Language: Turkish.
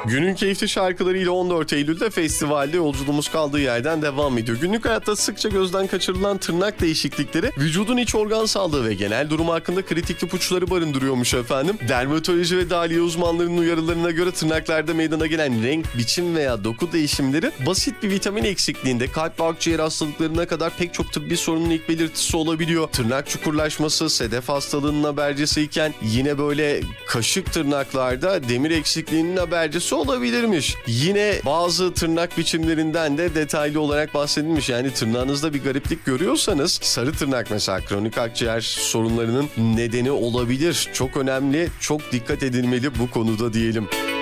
Günün keyifli şarkılarıyla 14 Eylül'de festivalde yolculuğumuz kaldığı yerden devam ediyor. Günlük hayatta sıkça gözden kaçırılan tırnak değişiklikleri vücudun iç organ sağlığı ve genel durum hakkında kritik ipuçları barındırıyormuş efendim. Dermatoloji ve dahiliye uzmanlarının uyarılarına göre tırnaklarda meydana gelen renk, biçim veya doku değişimleri basit bir vitamin eksikliğinde kalp ve akciğer hastalıklarına kadar pek çok tıbbi sorunun ilk belirtisi olabiliyor. Tırnak çukurlaşması sedef hastalığının habercisiyken yine böyle kaşık tırnaklarda demir eksikliğinin habercisi olabilirmiş. Yine bazı tırnak biçimlerinden de detaylı olarak bahsedilmiş. Yani tırnağınızda bir gariplik görüyorsanız sarı tırnak mesela kronik akciğer sorunlarının nedeni olabilir. Çok önemli, çok dikkat edilmeli bu konuda diyelim.